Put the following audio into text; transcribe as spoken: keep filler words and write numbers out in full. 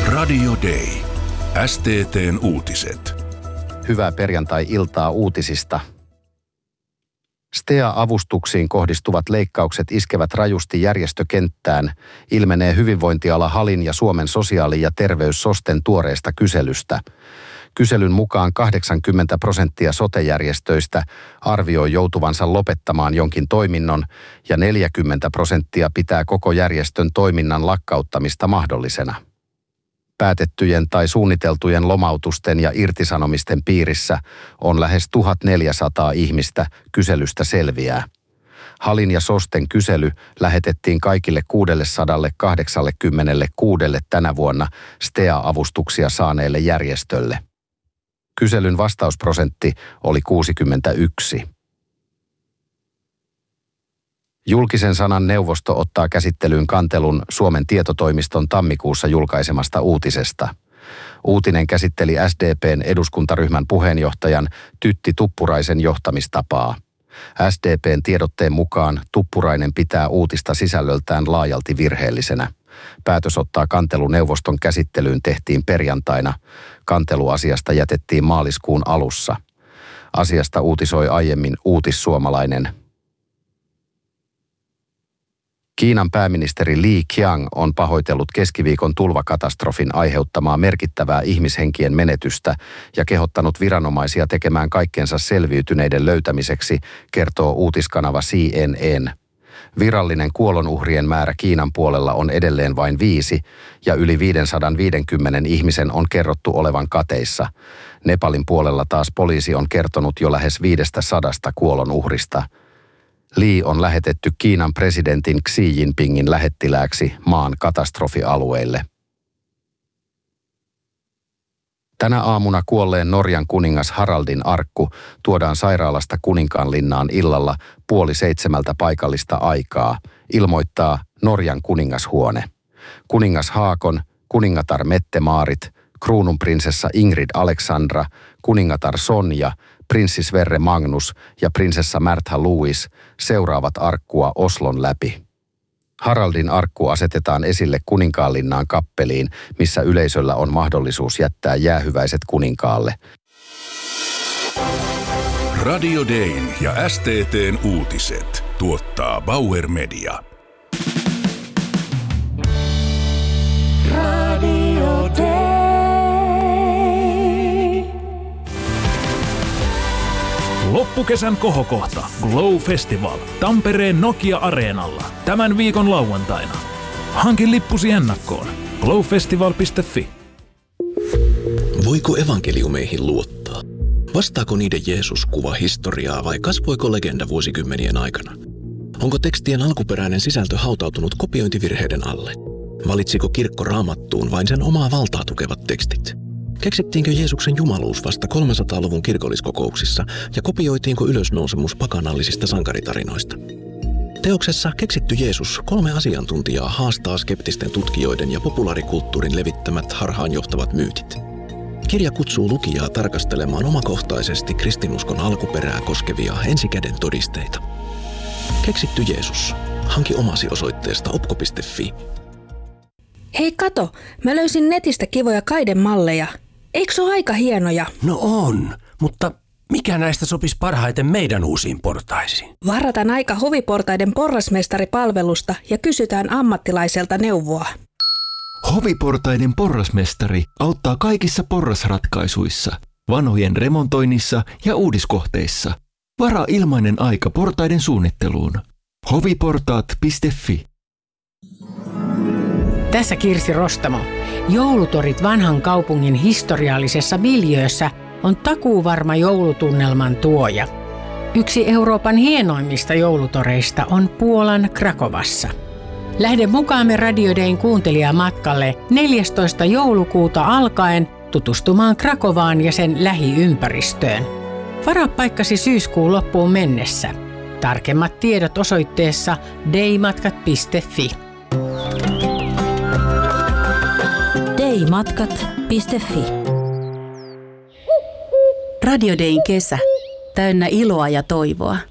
Radio Day. S T T:n uutiset. Hyvää perjantai-iltaa uutisista. S T E A-avustuksiin kohdistuvat leikkaukset iskevät rajusti järjestökenttään, ilmenee hyvinvointiala Halin ja Suomen sosiaali- ja terveyssosten tuoreesta kyselystä. Kyselyn mukaan kahdeksankymmentä prosenttia sote-järjestöistä arvioi joutuvansa lopettamaan jonkin toiminnon ja neljäkymmentä prosenttia pitää koko järjestön toiminnan lakkauttamista mahdollisena. Päätettyjen tai suunniteltujen lomautusten ja irtisanomisten piirissä on lähes tuhatneljäsataa ihmistä, kyselystä selviää. Halin ja Sosten kysely lähetettiin kaikille kuusisataakahdeksankymmentäkuusi tänä vuonna S T E A-avustuksia saaneelle järjestölle. Kyselyn vastausprosentti oli kuusikymmentäyksi. Julkisen sanan neuvosto ottaa käsittelyyn kantelun Suomen tietotoimiston tammikuussa julkaisemasta uutisesta. Uutinen käsitteli S D P:n eduskuntaryhmän puheenjohtajan Tytti Tuppuraisen johtamistapaa. S D P:n tiedotteen mukaan Tuppurainen pitää uutista sisällöltään laajalti virheellisenä. Päätös ottaa kantelu neuvoston käsittelyyn tehtiin perjantaina. Kanteluasiasta jätettiin maaliskuun alussa. Asiasta uutisoi aiemmin Uutissuomalainen. Kiinan pääministeri Li Qiang on pahoitellut keskiviikon tulvakatastrofin aiheuttamaa merkittävää ihmishenkien menetystä ja kehottanut viranomaisia tekemään kaikkensa selviytyneiden löytämiseksi, kertoo uutiskanava C N N. Virallinen kuolonuhrien määrä Kiinan puolella on edelleen vain viisi ja yli viisisataaviisikymmentä ihmisen on kerrottu olevan kateissa. Nepalin puolella taas poliisi on kertonut jo lähes viisisataa kuolonuhrista. Li on lähetetty Kiinan presidentin Xi Jinpingin lähettilääksi maan katastrofialueille. Tänä aamuna kuolleen Norjan kuningas Haraldin arkku tuodaan sairaalasta Kuninkaanlinnaan illalla puoli seitsemältä paikallista aikaa, ilmoittaa Norjan kuningashuone. Kuningas Haakon, kuningatar Mette-Maarit, kruununprinsessa Ingrid Alexandra, kuningatar Sonja, prinssi Sverre Magnus ja prinsessa Märtha Louise seuraavat arkkua Oslon läpi. Haraldin arkku asetetaan esille Kuninkaanlinnaan kappeliin, missä yleisöllä on mahdollisuus jättää jäähyväiset kuninkaalle. Radio Dayn ja S T T:n uutiset tuottaa Bauer Media. Radio Day. Loppukesän kohokohta Glow Festival Tampereen Nokia-areenalla tämän viikon lauantaina. Hankin lippusi ennakkoon glowfestival piste fi. Voiko evankeliumeihin luottaa? Vastaako niiden Jeesus kuva historiaa vai kasvoiko legenda vuosikymmenien aikana? Onko tekstien alkuperäinen sisältö hautautunut kopiointivirheiden alle? Valitsiko kirkko Raamattuun vain sen omaa valtaa tukevat tekstit? Keksittiinkö Jeesuksen jumaluus vasta kolmesataaluvun kirkolliskokouksissa ja kopioitiinko ylösnousemus pakanallisista sankaritarinoista? Teoksessa Keksitty Jeesus kolme asiantuntijaa haastaa skeptisten tutkijoiden ja populaarikulttuurin levittämät harhaanjohtavat myytit. Kirja kutsuu lukijaa tarkastelemaan omakohtaisesti kristinuskon alkuperää koskevia ensikäden todisteita. Keksitty Jeesus. Hanki omasi osoitteesta opko piste fi. Hei kato, mä löysin netistä kivoja kaidemalleja. Eikö se ole aika hienoja? No on, mutta mikä näistä sopisi parhaiten meidän uusiin portaisiin? Varataan aika Hoviportaiden porrasmestaripalvelusta ja kysytään ammattilaiselta neuvoa. Hoviportaiden porrasmestari auttaa kaikissa porrasratkaisuissa, vanhojen remontoinnissa ja uudiskohteissa. Varaa ilmainen aika portaiden suunnitteluun. hoviportaat piste fi. Tässä Kirsi Rostamo. Joulutorit vanhan kaupungin historiallisessa miljöössä on takuuvarma joulutunnelman tuoja. Yksi Euroopan hienoimmista joulutoreista on Puolan Krakovassa. Lähde mukaamme Radio Dayn kuuntelijamatkalle neljästoista joulukuuta alkaen tutustumaan Krakovaan ja sen lähiympäristöön. Varaa paikkasi syyskuun loppuun mennessä. Tarkemmat tiedot osoitteessa daymatkat piste fi. daymatkat piste fi. Radio Dayn kesä. Täynnä iloa ja toivoa.